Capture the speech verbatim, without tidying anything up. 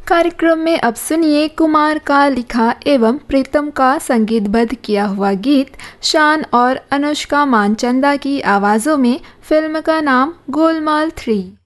कार्यक्रम में अब सुनिए कुमार का लिखा एवं प्रीतम का संगीतबद्ध किया हुआ गीत शान और अनुष्का मानचंदा की आवाज़ों में। फिल्म का नाम गोलमाल थ्री।